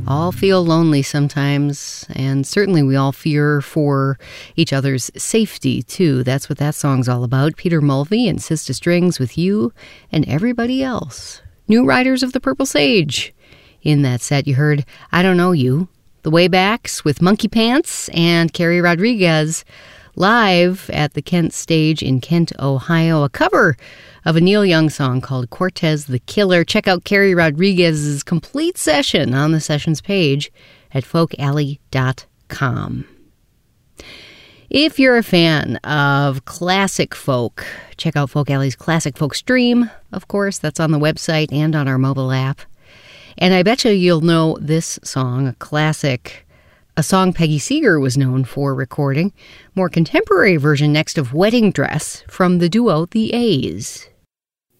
all feel lonely sometimes, and certainly we all fear for each other's safety, too. That's what that song's all about. Peter Mulvey and Sister Strings with You and Everybody Else. New Riders of the Purple Sage. In that set, you heard I Don't Know You, The Waybacks with Monkey Pants, and Carrie Rodriguez live at the Kent Stage in Kent, Ohio, a cover of a Neil Young song called Cortez the Killer. Check out Carrie Rodriguez's complete session on the sessions page at folkalley.com. If you're a fan of classic folk, check out Folk Alley's Classic Folk Stream, of course. That's on the website and on our mobile app. And I bet you'll know this song, a classic, a song Peggy Seeger was known for recording. More contemporary version next of Wedding Dress from the duo The A's.